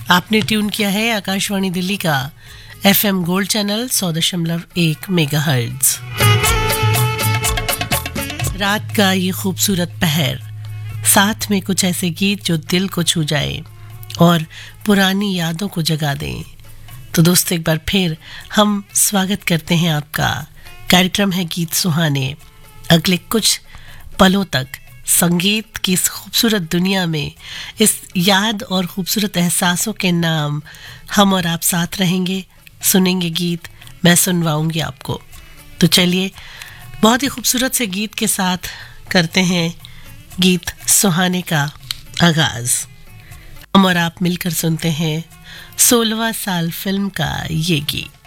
आपने ट्यून किया है आकाशवाणी दिल्ली का FM गोल्ड चैनल 100.1 मेगाहर्ट्ज। रात का ये खूबसूरत पहर, साथ में कुछ ऐसे गीत जो दिल को छू जाए और पुरानी यादों को जगा दें। तो दोस्तों, एक बार फिर हम स्वागत करते हैं आपका। कार्यक्रम है गीत सुहाने। अगले कुछ पलों तक संगीत की इस खूबसूरत दुनिया में, इस याद और खूबसूरत एहसासों के नाम हम और आप साथ रहेंगे, सुनेंगे गीत, मैं सुनवाऊंगी आपको। तो चलिए, बहुत ही खूबसूरत से गीत के साथ करते हैं गीत सुहाने का आगाज। हम और आप मिलकर सुनते हैं 16वां साल फिल्म का ये गीत।